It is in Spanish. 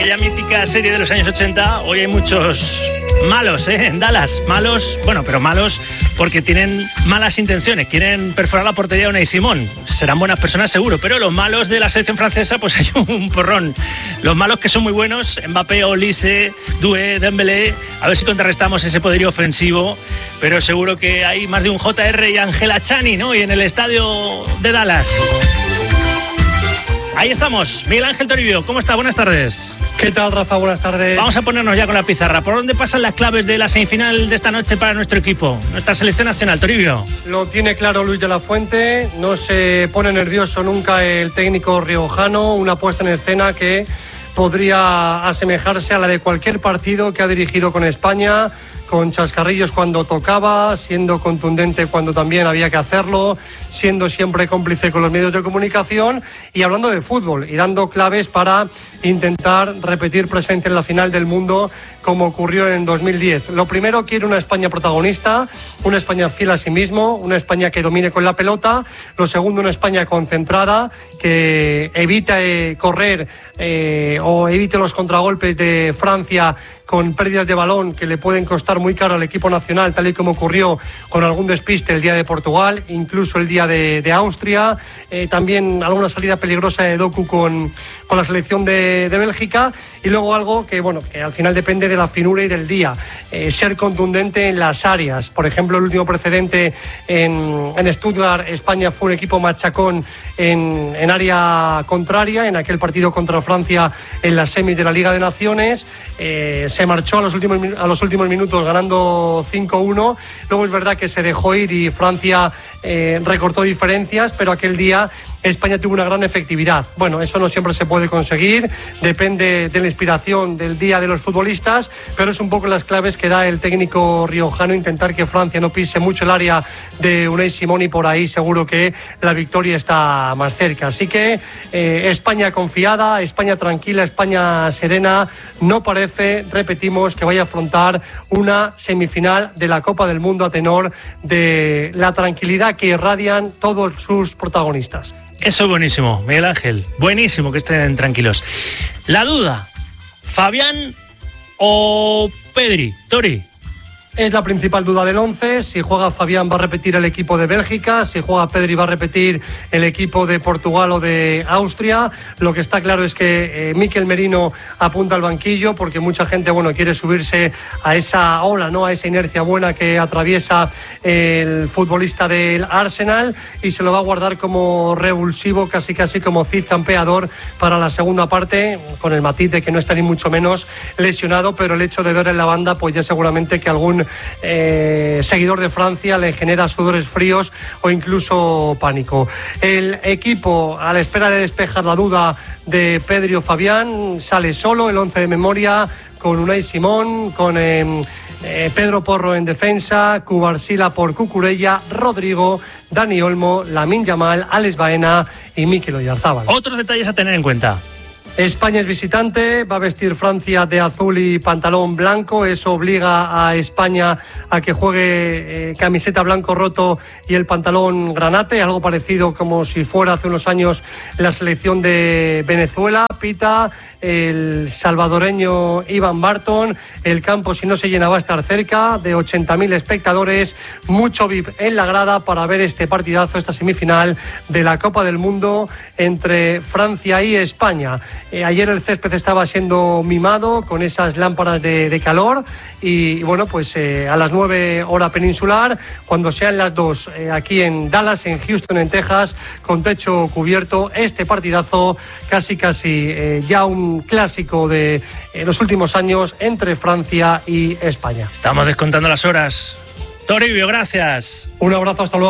aquella mítica serie de los años 80, hoy hay muchos malos, en Dallas. Malos, bueno, pero malos porque tienen malas intenciones, quieren perforar la portería de Unai Simón. Serán buenas personas seguro, pero los malos de la selección francesa, pues hay un porrón. Los malos que son muy buenos, Mbappé, Olise, Doué, Dembélé, a ver si contrarrestamos ese poderío ofensivo, pero seguro que hay más de un JR y Angela Chani, ¿no? Y en el estadio de Dallas. Ahí estamos, Miguel Ángel Toribio, ¿cómo está? Buenas tardes. ¿Qué tal, Rafa? Buenas tardes. Vamos a ponernos ya con la pizarra. ¿Por dónde pasan las claves de la semifinal de esta noche para nuestro equipo, nuestra selección nacional, Toribio? Lo tiene claro Luis de la Fuente, no se pone nervioso nunca el técnico riojano, una puesta en escena que podría asemejarse a la de cualquier partido que ha dirigido con España, con chascarrillos cuando tocaba, siendo contundente cuando también había que hacerlo, siendo siempre cómplice con los medios de comunicación y hablando de fútbol y dando claves para intentar repetir presencia en la final del mundo como ocurrió en 2010. Lo primero, quiere una España protagonista, una España fiel a sí mismo, una España que domine con la pelota. Lo segundo, una España concentrada, que evite correr o evite los contragolpes de Francia con pérdidas de balón que le pueden costar muy caro al equipo nacional, tal y como ocurrió con algún despiste el día de Portugal, incluso el día de Austria, también alguna salida peligrosa de Doku con la selección de Bélgica, y luego algo que, bueno, que al final depende de la finura y del día, ser contundente en las áreas. Por ejemplo, el último precedente en Stuttgart, España fue un equipo machacón en área contraria, en aquel partido contra Francia en las semis de la Liga de Naciones. Se marchó a los últimos minutos ganando 5-1. Luego es verdad que se dejó ir y Francia recortó diferencias, pero aquel día España tuvo una gran efectividad. Bueno, eso no siempre se puede conseguir, depende de la inspiración del día de los futbolistas, pero es un poco las claves que da el técnico riojano, intentar que Francia no pise mucho el área de Unai Simón, y por ahí seguro que la victoria está más cerca. Así que España confiada, España tranquila, España serena, no parece, repetimos, que vaya a afrontar una semifinal de la Copa del Mundo a tenor de la tranquilidad que irradian todos sus protagonistas. Eso es buenísimo, Miguel Ángel. Buenísimo que estén tranquilos. La duda, ¿Fabián o Pedri? Tori. Es la principal duda del 11. Si juega Fabián va a repetir el equipo de Bélgica, si juega Pedri va a repetir el equipo de Portugal o de Austria. Lo que está claro es que Mikel Merino apunta al banquillo porque mucha gente, bueno, quiere subirse a esa ola, ¿no?, a esa inercia buena que atraviesa el futbolista del Arsenal, y se lo va a guardar como revulsivo, casi como Cid campeador para la segunda parte, con el matiz de que no está ni mucho menos lesionado, pero el hecho de ver en la banda, pues ya seguramente que algún seguidor de Francia le genera sudores fríos o incluso pánico. El equipo, a la espera de despejar la duda de Pedri o Fabián, sale solo, el 11 de memoria, con Unai Simón, con Pedro Porro en defensa, Cubarsila por Cucurella, Rodrigo, Dani Olmo, Lamine Yamal, Alex Baena y Mikel Oyarzabal. Otros detalles a tener en cuenta. España es visitante, va a vestir Francia de azul y pantalón blanco. Eso obliga a España a que juegue camiseta blanco roto y el pantalón granate, algo parecido como si fuera hace unos años la selección de Venezuela. Pita el salvadoreño Iván Barton. El campo, si no se llena, va a estar cerca de 80.000 espectadores, mucho VIP en la grada para ver este partidazo, esta semifinal de la Copa del Mundo entre Francia y España. Ayer el césped estaba siendo mimado con esas lámparas de calor y bueno, pues a las 9 hora peninsular, cuando sean las 2 aquí en Dallas, en Houston, en Texas, con techo cubierto, este partidazo casi ya un clásico de los últimos años entre Francia y España. Estamos descontando las horas. Toribio, gracias. Un abrazo, hasta luego.